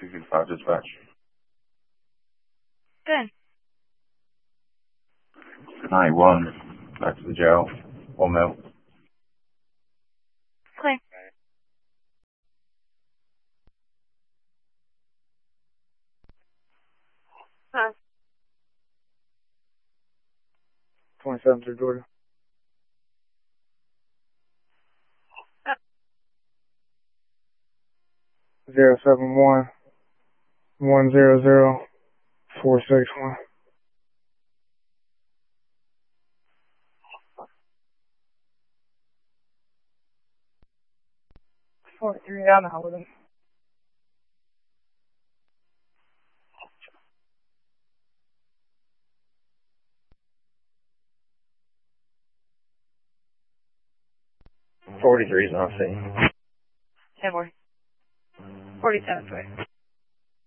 225 dispatch. Good. 91, back to the jail. 1 mil. Clear. Huh. 27 through Georgia. 071 100 461. 43 down the Holden. .43 is not seen. 10 more. 47, sorry.